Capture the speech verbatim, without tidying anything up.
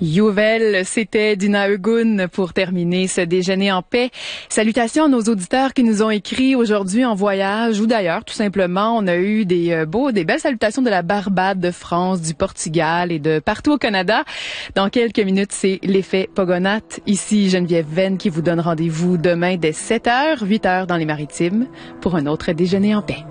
Youvel, c'était Dina Egun pour terminer ce déjeuner en paix. Salutations à nos auditeurs qui nous ont écrit aujourd'hui en voyage ou d'ailleurs, tout simplement. On a eu des euh, beaux, des belles salutations de la Barbade, de France, du Portugal et de partout au Canada. Dans quelques minutes, c'est l'effet Pogonat. Ici Geneviève Venn qui vous donne rendez-vous demain dès sept heures, huit heures dans les Maritimes pour un autre déjeuner en paix.